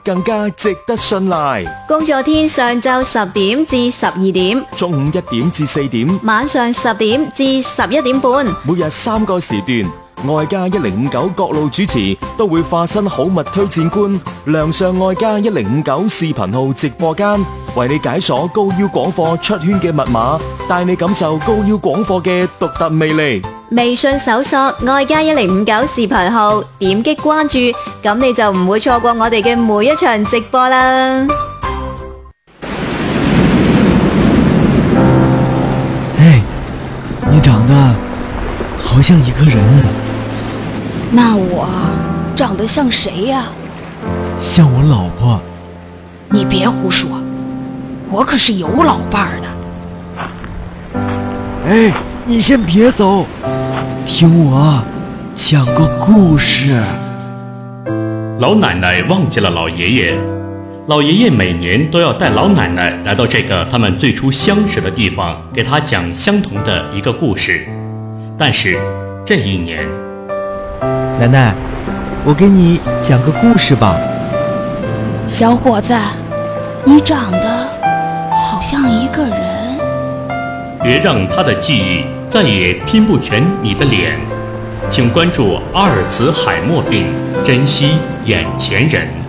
更加值得信賴。 工作天上晝10點至12點， 中午1點至4點， 晚上10點至11點半， 每日3個時段，愛家1059各路主持都會化身好物推薦官，亮相愛家1059視頻號直播間，為你解鎖高腰廣貨出圈嘅密碼，帶你感受高腰廣貨嘅獨特魅力。 微信搜索愛家1059視頻號，點擊關注，咁你就唔會錯過我哋嘅每一場直播啦。 哎，你長得好像一個人。 那我長得像誰呀？ 像我老婆。 你別胡說，我可是有老伴兒的。 哎，你先別走，聽我講個故事。 老奶奶忘記了老爺爺，老爺爺每年都要帶老奶奶來到這個他們最初相識的地方，給她講相同的一個故事。但是這一年， 奶奶，我給你講個故事吧。 小伙子，你長得好像一個人。 別讓他的記憶再也拼不全你的臉。請關注阿爾茨海默病，珍惜眼前人。